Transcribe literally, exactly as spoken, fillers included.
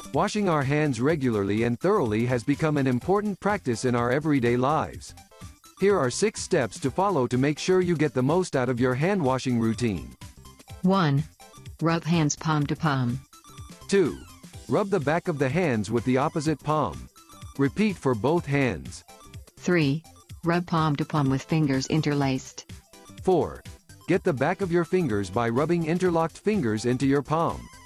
Washing our hands regularly and thoroughly has become an important practice in our everyday lives. Here are six steps to follow to make sure you get the most out of your hand-washing routine. one. Rub hands palm to palm. two. Rub the back of the hands with the opposite palm. Repeat for both hands. three. Rub palm to palm with fingers interlaced. four. Get the back of your fingers by rubbing interlocked fingers into your palm.